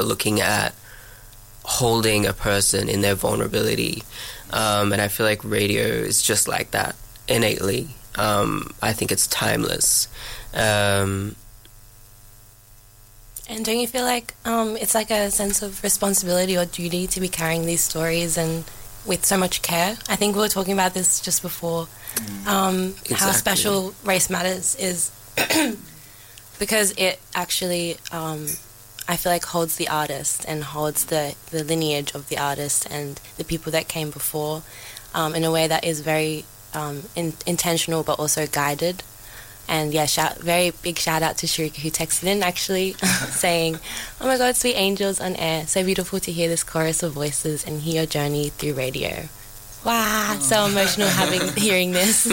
looking at holding a person in their vulnerability. And I feel like radio is just like that, innately. I think it's timeless. And don't you feel like it's like a sense of responsibility or duty to be carrying these stories and with so much care? I think we were talking about this just before, Exactly. how special Race Matters is because it actually, I feel like, holds the artist and holds the lineage of the artist and the people that came before in a way that is very intentional but also guided. And yeah, very big shout out to Sharika, who texted in actually saying, "Oh my God, Sweet Angels on air. So beautiful to hear this chorus of voices and hear your journey through radio." Wow, so emotional hearing this.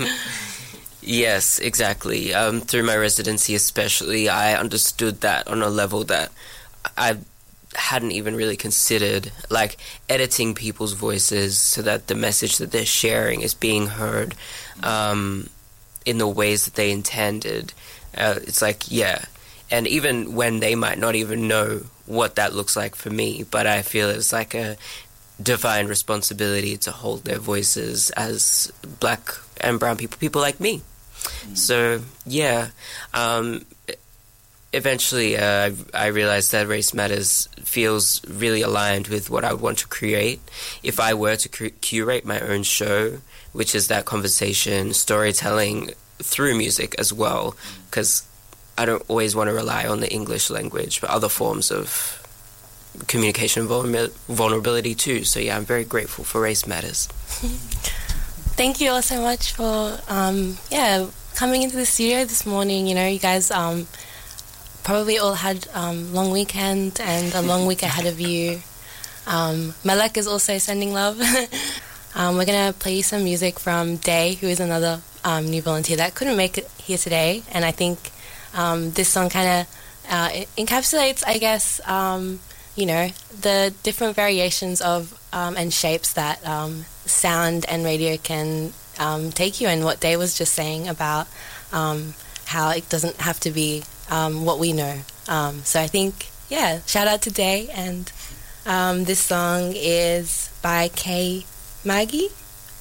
Yes, exactly. Through my residency especially, I understood that on a level that I hadn't even really considered, like editing people's voices so that the message that they're sharing is being heard in the ways that they intended. It's like, yeah. And even when they might not even know what that looks like for me, but I feel it's like a divine responsibility to hold their voices as black and brown people like me. So, yeah. Eventually, I realized that Race Matters feels really aligned with what I would want to create. If I were to curate my own show, which is that conversation, storytelling through music as well, because I don't always want to rely on the English language, but other forms of communication vulnerability too. So yeah, I'm very grateful for Race Matters. Thank you all so much for coming into the studio this morning. You know, you guys probably all had long weekend and a long week ahead of you. Malek is also sending love. We're going to play you some music from Day, who is another new volunteer that couldn't make it here today. And I think this song kind of encapsulates, I guess, you know, the different variations of and shapes that sound and radio can take you, and what Day was just saying about how it doesn't have to be what we know. So I think, yeah, shout out to Day. And this song is by K. Magi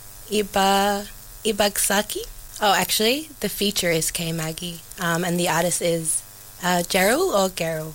Ibagsaki. Oh, actually, the feature is K. Magi, and the artist is Gerald or Gerald.